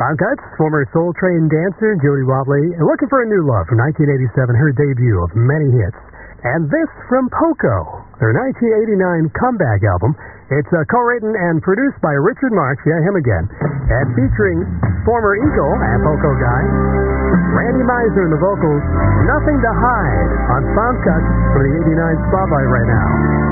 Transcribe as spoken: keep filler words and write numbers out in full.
Ron Cutts, former Soul Train dancer, Jody Watley, looking for a new love from nineteen eighty-seven, her debut of many hits. And this from Poco, their nineteen eighty-nine comeback album. It's uh, co-written and produced by Richard Marx, yeah, him again, and featuring former Eagle and Poco guy, Randy Meisner in the vocals. Nothing to Hide on Ron Cutts for the eighty-nine Spotlight right now.